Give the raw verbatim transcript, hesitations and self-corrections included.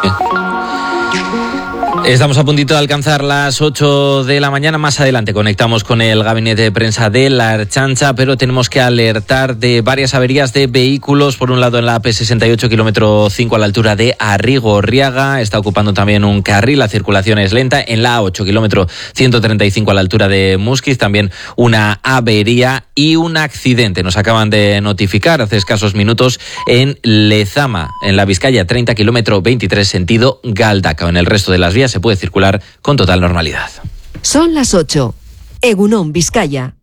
Estamos a puntito de alcanzar las ocho de la mañana. Más adelante conectamos con el gabinete de prensa de La Ertzaintza, pero tenemos que alertar de varias averías de vehículos. Por un lado, en la A P sesenta y ocho, kilómetro cinco, a la altura de Arrigorriaga. Está ocupando también un carril, la circulación es lenta. En la A ocho, kilómetro ciento treinta y cinco, a la altura de Musquiz, también una avería y un accidente. Nos acaban de notificar hace escasos minutos en Lezama, en la Vizcaya treinta, kilómetro veintitrés, sentido Galdacao. En el resto de las vías se puede circular con total normalidad. Son las ocho. Egunon, Vizcaya.